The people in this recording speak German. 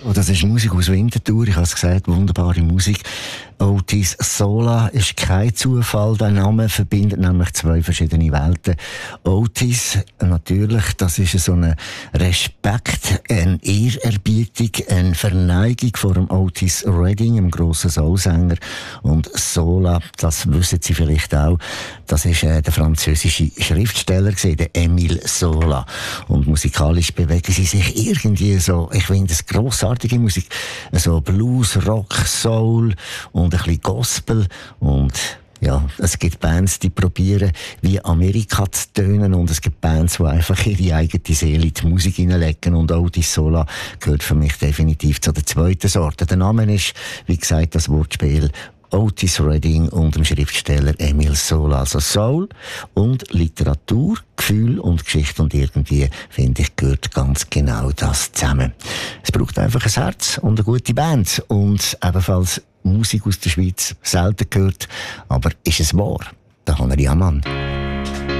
Oh, das ist Musik aus Winterthur, ich habe es gesagt, wunderbare Musik. Otis Sola ist kein Zufall, der Name verbindet nämlich zwei verschiedene Welten. Otis, natürlich, das ist so ein Respekt, eine Ehrerbietung, eine Verneigung vor dem Otis Redding, dem grossen Soulsänger. Und Sola, das wissen Sie vielleicht auch, das ist der französische Schriftsteller gewesen, der Émile Zola. Und musikalisch bewegen sie sich irgendwie so, ich finde es grossartige Musik, so Blues, Rock, Soul und ein bisschen Gospel. Und ja, es gibt Bands, die probieren, wie Amerika zu tönen, und es gibt Bands, die einfach ihre eigene Seele in die Musik hineinlegen, und Otis Sola gehört für mich definitiv zu der zweiten Sorte. Der Name ist, wie gesagt, das Wortspiel Otis Redding und dem Schriftsteller Émile Zola. Also Soul und Literatur, Gefühl und Geschichte, und irgendwie, finde ich, gehört ganz genau das zusammen. Es braucht einfach ein Herz und eine gute Band, und ebenfalls Musik aus der Schweiz, selten gehört, aber ist es wahr? Der Hanner Jamann.